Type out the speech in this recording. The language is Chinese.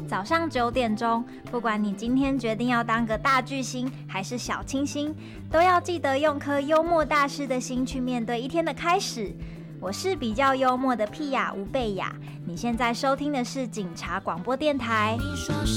早上9点钟，不管你今天决定要当个大巨星还是小清新，都要记得用颗幽默大师的心去面对一天的开始。我是比较幽默的屁雅吴贝雅，你现在收听的是警察广播电台。你说